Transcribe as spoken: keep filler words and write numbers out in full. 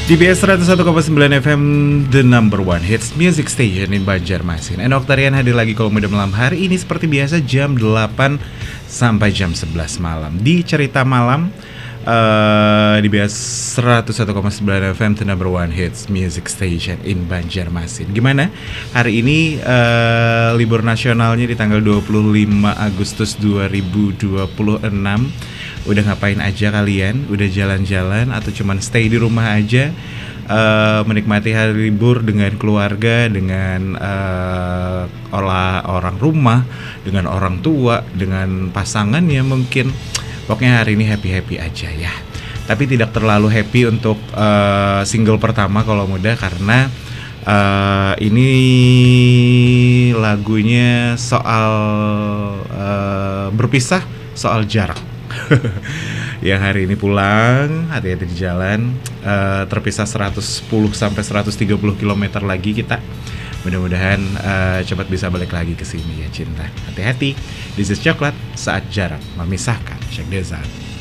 D B S seratus satu koma sembilan F M, the number one hits music station in Banjarmasin. Enok Tarian hadir lagi kalau muda malam hari ini seperti biasa jam delapan sampai jam sebelas malam. Di Cerita Malam uh, D B S seratus satu koma sembilan F M, the number one hits music station in Banjarmasin. Gimana? Hari ini uh, libur nasionalnya di tanggal dua puluh lima Agustus dua ribu dua puluh enam. Udah ngapain aja kalian? Udah jalan-jalan atau cuman stay di rumah aja, uh, menikmati hari libur dengan keluarga, dengan uh, olah orang rumah, dengan orang tua, dengan pasangan ya mungkin. Pokoknya hari ini happy-happy aja ya. Tapi tidak terlalu happy untuk uh, single pertama kalau muda, karena uh, ini lagunya soal uh, berpisah, soal jarak. Yang hari ini pulang, hati-hati di jalan, uh, terpisah seratus sepuluh sampai seratus tiga puluh kilometer lagi kita. Mudah-mudahan uh, cepat bisa balik lagi ke sini ya cinta. Hati-hati. This is Coklat, saat jarak memisahkan. Check this out.